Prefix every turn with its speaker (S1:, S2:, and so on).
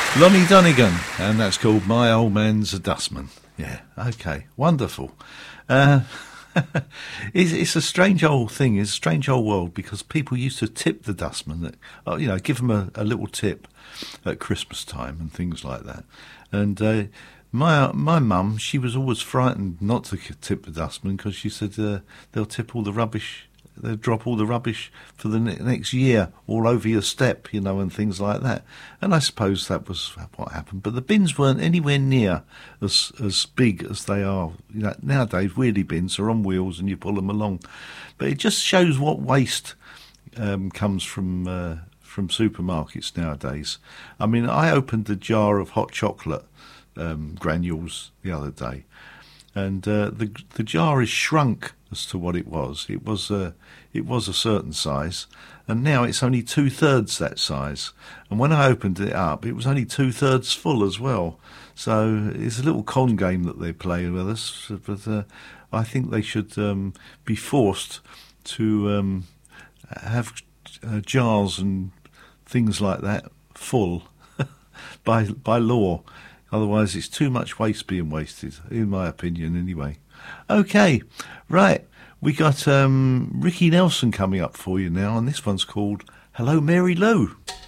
S1: Lonnie Donegan, and that's called My Old Man's a Dustman. Yeah, okay, wonderful. Uh, it's a strange old thing, it's a strange old world, because people used to tip the dustman, give them a little tip at Christmas time and things like that. And my mum, she was always frightened not to tip the dustman, because she said they'll tip all the rubbish. They'll drop all the rubbish for the next year all over your step, and things like that. And I suppose that was what happened. But the bins weren't anywhere near as big as they are. Nowadays, wheelie bins are on wheels and you pull them along. But it just shows what waste comes from supermarkets nowadays. I mean, I opened a jar of hot chocolate granules the other day, and the jar is shrunk as to what it was. It was a certain size, and now it's only 2/3 that size. And when I opened it up, it was only 2/3 full as well. So it's a little con game that they play with us. But I think they should be forced to have jars and things like that full by law. Otherwise, it's too much waste being wasted, in my opinion, anyway. Okay, right. We got Ricky Nelson coming up for you now, and this one's called Hello, Mary Lou.